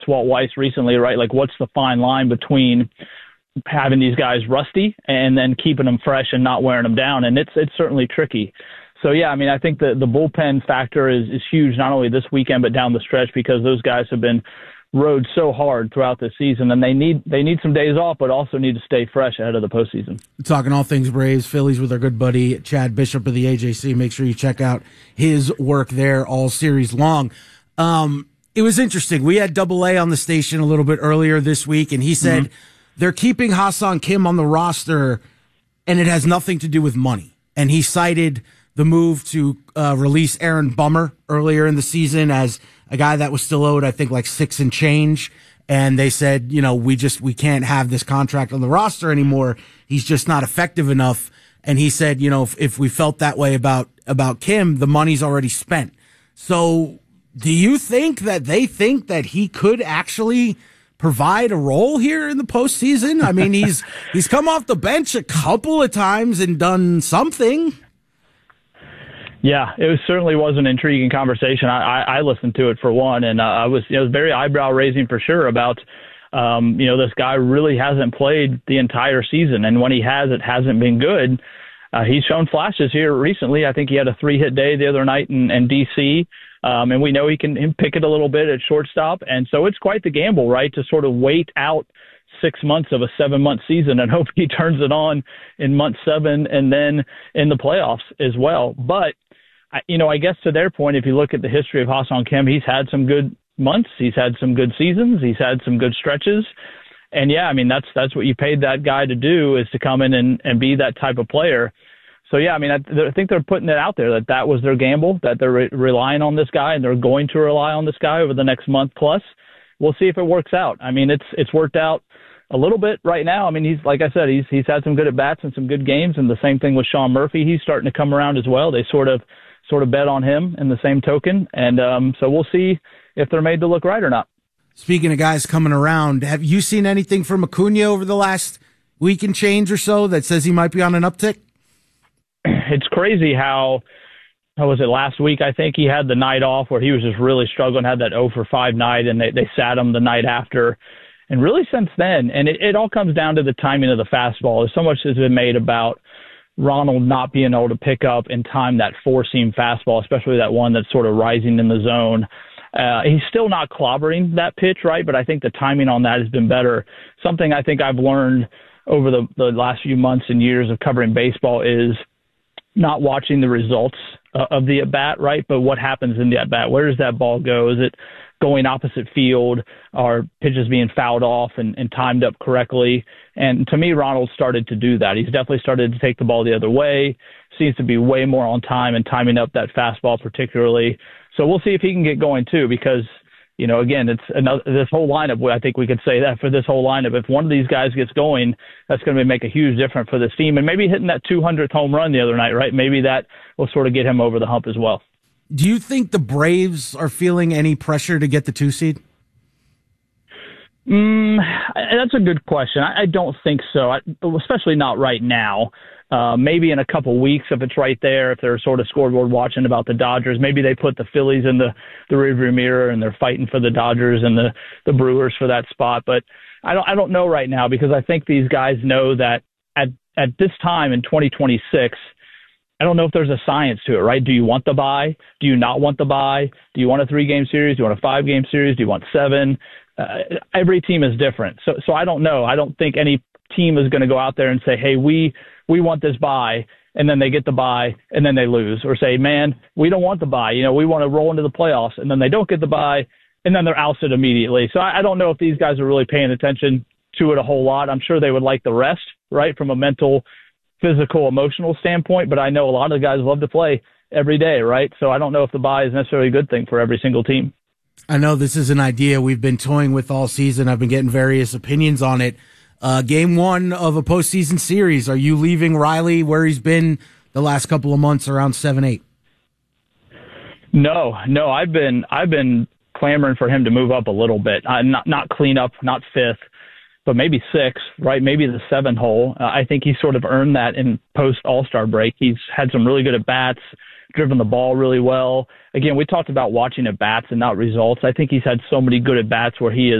Walt Weiss recently, right? Like, what's the fine line between having these guys rusty and then keeping them fresh and not wearing them down? And it's certainly tricky. So, yeah, I mean, I think the bullpen factor is huge, not only this weekend but down the stretch, because those guys have been rode so hard throughout the season, and they need some days off, but also need to stay fresh ahead of the postseason. Talking all things Braves, Phillies with our good buddy Chad Bishop of the AJC. Make sure you check out his work there all series long. It was interesting. We had Double A on the station a little bit earlier this week, and he said they're keeping Ha-Seong Kim on the roster, and it has nothing to do with money. And he cited the move to release Aaron Bummer earlier in the season as a guy that was still owed, I think, like $6 and change. And they said, we can't have this contract on the roster anymore. He's just not effective enough. And he said, if we felt that way about Kim, the money's already spent. So do you think that they think that he could actually provide a role here in the postseason? I mean, he's come off the bench a couple of times and done something. Yeah, it certainly was an intriguing conversation. I listened to it for one, and it was very eyebrow raising for sure about, this guy really hasn't played the entire season. And when he has, it hasn't been good. He's shown flashes here recently. I think he had a 3-hit day the other night in DC. And we know he can pick it a little bit at shortstop. And so it's quite the gamble, right, to sort of wait out 6 months of a 7-month season and hope he turns it on in month 7 and then in the playoffs as well. But I guess to their point, if you look at the history of Ha-Seong Kim, he's had some good months. He's had some good seasons. He's had some good stretches. And, yeah, I mean, that's what you paid that guy to do, is to come in and be that type of player. So, yeah, I mean, I think they're putting it out there that was their gamble, that they're relying on this guy, and they're going to rely on this guy over the next month plus. We'll see if it works out. I mean, it's worked out a little bit right now. I mean, he's, like I said, he's had some good at-bats and some good games, and the same thing with Sean Murphy. He's starting to come around as well. They sort of bet on him in the same token. And so we'll see if they're made to look right or not. Speaking of guys coming around, have you seen anything from Acuna over the last week and change or so that says he might be on an uptick? It's crazy how was it last week? I think he had the night off where he was just really struggling, had that 0 for 5 night, and they sat him the night after. And really since then, and it all comes down to the timing of the fastball. So much has been made about Ronald not being able to pick up and time that 4-seam fastball, especially that one that's sort of rising in the zone. He's still not clobbering that pitch, right? But I think the timing on that has been better. Something I think I've learned over the last few months and years of covering baseball is not watching the results of the at-bat, right? But what happens in the at-bat? Where does that ball go? Is it going opposite field? Are pitches being fouled off and timed up correctly? And to me, Ronald started to do that. He's definitely started to take the ball the other way, seems to be way more on time and timing up that fastball particularly. So we'll see if he can get going too, because, again, it's this whole lineup. I think we could say that for this whole lineup. If one of these guys gets going, that's going to make a huge difference for this team. And maybe hitting that 200th home run the other night, right? Maybe that will sort of get him over the hump as well. Do you think the Braves are feeling any pressure to get the 2 seed? That's a good question. I don't think so, especially not right now. Maybe in a couple weeks if it's right there, if they're sort of scoreboard watching about the Dodgers. Maybe they put the Phillies in the rearview mirror and they're fighting for the Dodgers and the Brewers for that spot. But I don't know right now, because I think these guys know that at this time in 2026, I don't know if there's a science to it, right? Do you want the bye? Do you not want the bye? Do you want a 3-game series? Do you want a 5-game series? Do you want 7? Every team is different. So I don't know. I don't think any team is going to go out there and say, hey, we want this bye, and then they get the bye, and then they lose. Or say, man, we don't want the bye. We want to roll into the playoffs, and then they don't get the bye, and then they're ousted immediately. So I don't know if these guys are really paying attention to it a whole lot. I'm sure they would like the rest, right, from a mental, physical, emotional standpoint, but I know a lot of the guys love to play every day, right? So I don't know if the bye is necessarily a good thing for every single team. I know this is an idea we've been toying with all season. I've been getting various opinions on it. Game 1 of a postseason series, are you leaving Riley where he's been the last couple of months, around 7-8? No, I've been clamoring for him to move up a little bit. Not clean up, not 5th, but maybe 6th, right? Maybe the 7 hole. I think he's sort of earned that in post All-Star break. He's had some really good at-bats, driven the ball really well. Again, we talked about watching at bats and not results. I think he's had so many good at bats where he